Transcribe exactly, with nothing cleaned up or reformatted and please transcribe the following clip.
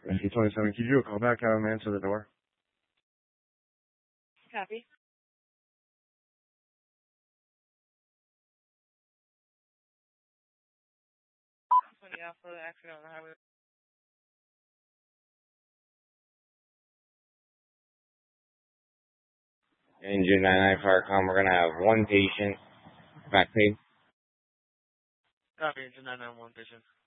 Rescue twenty-seven, could you do a call back? Have him answer the door. Copy. twenty Alpha, accident on the highway. Engine ninety-nine Firecom, we're going to have one patient back paid. Copy, engine nine nine one patient.